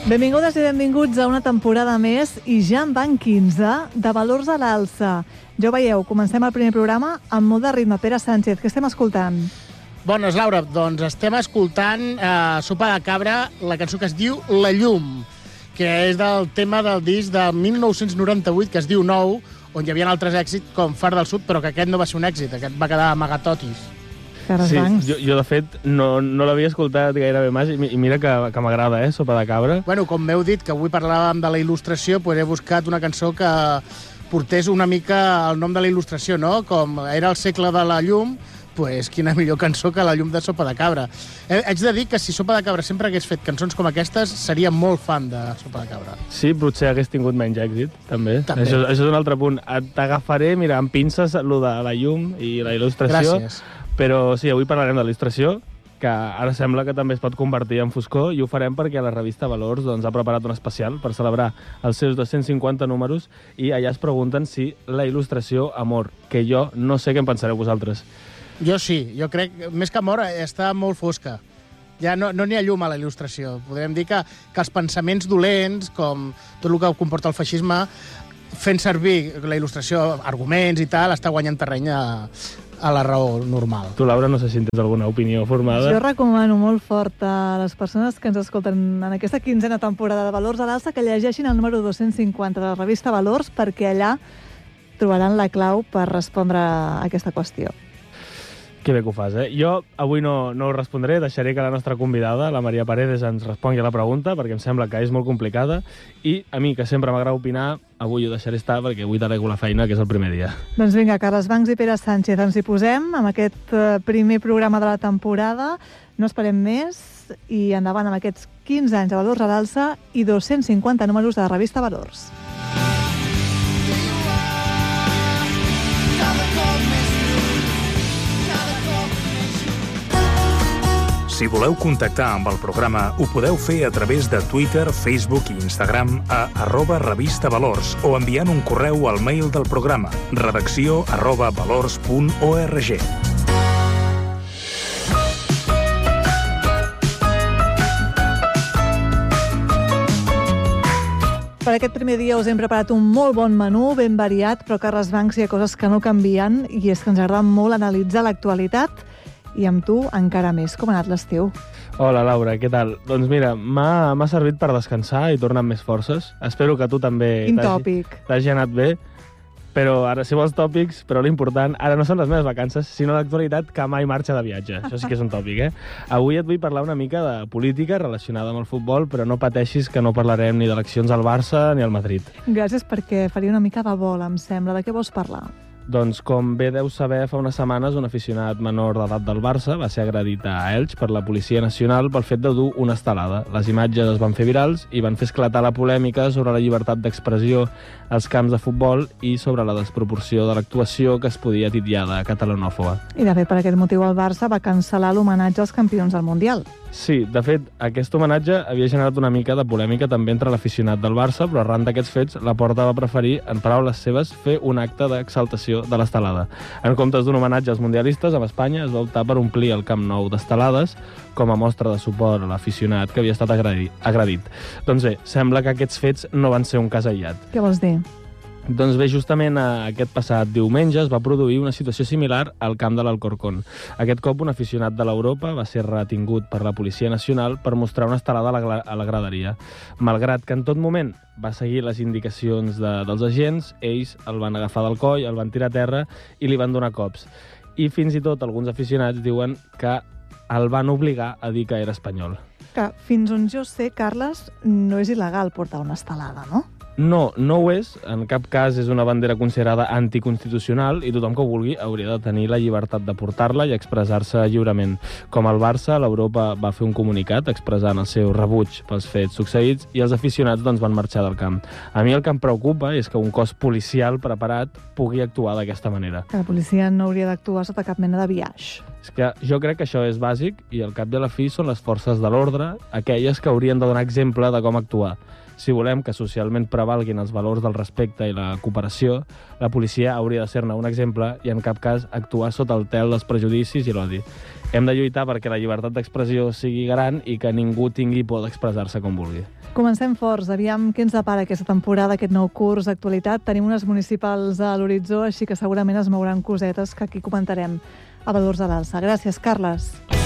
Benvingudes i benvinguts a una temporada més i ja en van 15 de Valors a l'Alça. Ja ho veieu, comencem el primer programa amb molt de ritme. Pere Sánchez, què estem escoltant? Bones, Laura, doncs estem escoltant Sopa de Cabra, la cançó que es diu La Llum, que és del tema del disc de 1998, que es diu Nou, on hi havia altres èxits com Far del Sud, però que aquest no va ser un èxit, aquest va quedar amagatotis. Sí, jo de fet no l'havia escoltat gairebé mai i mira que m'agrada, Sopa de Cabra. Bueno, com m'heu dit que avui parlàvem de la il·lustració, doncs he buscat una cançó que portés una mica el nom de la il·lustració, no? Com era el segle de la llum, doncs quina millor cançó que La Llum de Sopa de Cabra. Haig de dir que si Sopa de Cabra sempre hagués fet cançons com aquestes, seria molt fan de Sopa de Cabra. Sí, potser hagués tingut menys èxit, també. Això és un altre punt. T'agafaré, mira, amb pinces, lo de la llum i la il·lustració. Gràcies. Però sí, avui parlarem de l'il·lustració, que ara sembla que també es pot convertir en foscor, i ho farem perquè la revista Valors ha preparat un especial per celebrar els seus 250 números, i allà es pregunten si la il·lustració, amor, que jo no sé què en pensareu vosaltres. Jo sí, jo crec, més que amor, està molt fosca. Ja no n'hi ha llum a la il·lustració. Podríem dir que els pensaments dolents, com tot el que comporta el feixisme, fent servir la il·lustració, arguments i tal, està guanyant terreny a la raó normal. Tu, Laura, no sé si tens alguna opinió formada. Jo recomano molt fort a les persones que ens escolten en aquesta 15a temporada de Valors a l'Alça que llegeixin el número 250 de la revista Valors, perquè allà trobaran la clau per respondre a aquesta qüestió. Que bé que ho fas, Jo avui no ho respondré, deixaré que la nostra convidada, la Maria Paredes, ens respongui a la pregunta, perquè em sembla que és molt complicada, i a mi, que sempre m'agrada opinar, avui ho deixaré estar, perquè avui delego la feina, que és el primer dia. Doncs vinga, Carles Bancs i Pere Sánchez, ens hi posem amb aquest primer programa de la temporada. No esperem més i endavant amb aquests 15 anys de Valors a l'Alça i 250 números de la revista Valors. Si voleu contactar amb el programa, ho podeu fer a través de Twitter, Facebook i Instagram a @revistavalors o enviant un correu al mail del programa redacció@valors.org. Per aquest primer dia us hem preparat un molt bon menú, ben variat, però Carles Bancs hi ha coses que no canvien i és que ens agrada molt analitzar l'actualitat i amb tu encara més. Com ha anat l'estiu? Hola, Laura, què tal? Doncs mira, m'ha servit per descansar i tornar amb més forces. Espero que tu també Quin tòpic. t'hagi anat bé. Però ara, si vols tòpics, però l'important, ara no són les meves vacances, sinó l'actualitat que mai marxa de viatge. Això sí que és un tòpic, Avui et vull parlar una mica de política relacionada amb el futbol, però no pateixis que no parlarem ni d'eleccions al Barça ni al Madrid. Gràcies, perquè faria una mica de vol, em sembla. De què vols parlar? Doncs, com bé deu saber, fa unes setmanes un aficionat menor d'edat del Barça va ser agredit a Elx per la Policia Nacional pel fet de dur una estelada. Les imatges es van fer virals i van fer esclatar la polèmica sobre la llibertat d'expressió als camps de futbol i sobre la desproporció de l'actuació que es podia titllar de catalanòfoba. I, de fet, per aquest motiu el Barça va cancel·lar l'homenatge als campions del Mundial. Sí, de fet, aquest homenatge havia generat una mica de polèmica també entre l'aficionat del Barça, però arran d'aquests fets, la Porta va preferir, en paraules seves, fer un acte d'exaltació de l'estelada. En comptes d'un homenatge als mundialistes, amb Espanya es va optar per omplir el Camp Nou d'estelades com a mostra de suport a l'aficionat que havia estat agredit. Doncs bé, sembla que aquests fets no van ser un cas aïllat. Què vols dir? Doncs bé, justament aquest passat diumenge es va produir una situació similar al camp de l'Alcorcón. Aquest cop un aficionat de l'Europa va ser retingut per la Policia Nacional per mostrar una estelada a la graderia. Malgrat que en tot moment va seguir les indicacions dels agents, ells el van agafar del coll, el van tirar a terra i li van donar cops. I fins i tot alguns aficionats diuen que el van obligar a dir que era espanyol. Que fins on jo sé, Carles, no és il·legal portar una estelada, no? No ho és. En cap cas és una bandera considerada anticonstitucional i tothom que ho vulgui hauria de tenir la llibertat de portar-la i expressar-se lliurement. Com el Barça, l'Europa va fer un comunicat expressant el seu rebuig pels fets succeïts i els aficionats van marxar del camp. A mi el que em preocupa és que un cos policial preparat pugui actuar d'aquesta manera. Que la policia no hauria d'actuar sota cap mena de biaix. És que jo crec que això és bàsic i al cap i a la fi són les forces de l'ordre aquelles que haurien de donar exemple de com actuar. Si volem que socialment prevalguin els valors del respecte i la cooperació, la policia hauria de ser-ne un exemple i en cap cas actuar sota el tel dels prejudicis i l'odi. Hem de lluitar perquè la llibertat d'expressió sigui gran i que ningú tingui por d'expressar-se com vulgui. Comencem forts. Aviam què ens depara aquesta temporada, aquest nou curs d'actualitat. Tenim unes municipals a l'horitzó, així que segurament es mouran cosetes que aquí comentarem a Valors a l'Alça. Gràcies, Carles.